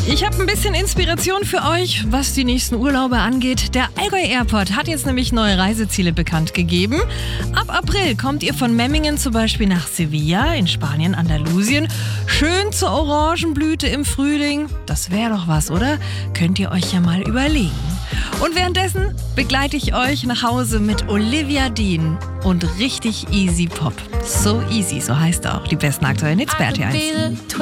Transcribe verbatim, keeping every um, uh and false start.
Ich habe ein bisschen Inspiration für euch, was die nächsten Urlaube angeht. Der Allgäu Airport hat jetzt nämlich neue Reiseziele bekannt gegeben. Ab April kommt ihr von Memmingen zum Beispiel nach Sevilla in Spanien, Andalusien. Schön zur Orangenblüte im Frühling. Das wäre doch was, oder? Könnt ihr euch ja mal überlegen. Und währenddessen begleite ich euch nach Hause mit Olivia Dean und richtig easy Pop. So easy, so heißt er auch. Die besten aktuellen Hits bei R T eins.